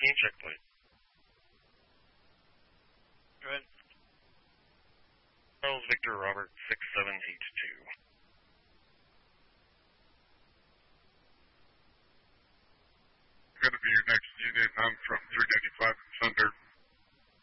checkpoint. Go ahead. Charles Victor Robert 6782. Going to be your next unit. I'm from 3